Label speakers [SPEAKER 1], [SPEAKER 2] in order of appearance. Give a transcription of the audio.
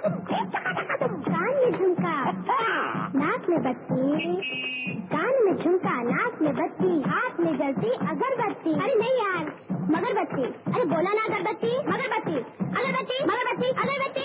[SPEAKER 1] कान में झुमका, नाक में बत्ती, कान में झुमका, नाक में बत्ती, हाथ में जलती अगरबत्ती। अरे नहीं यार, मगरबत्ती। अरे बोला ना अगरबत्ती, मगरबत्ती, अगरबत्ती, मगरबत्ती, अगरबत्ती।